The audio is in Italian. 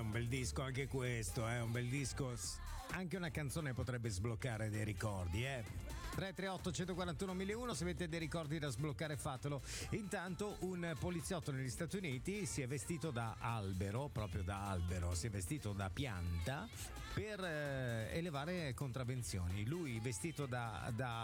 un bel disco anche questo, un bel disco. Anche una canzone potrebbe sbloccare dei ricordi, 338 141 1001, se avete dei ricordi da sbloccare fatelo. Intanto un poliziotto negli Stati Uniti si è vestito da albero, proprio da albero, si è vestito da pianta per elevare contravvenzioni. Lui vestito da